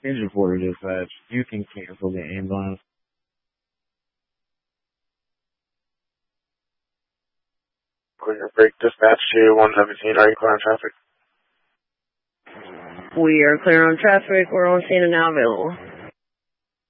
Engine Porter Dispatch. You can cancel the ambulance. Clear break dispatch to 117. Are you clear on traffic? We are clear on traffic. We're on scene and now available.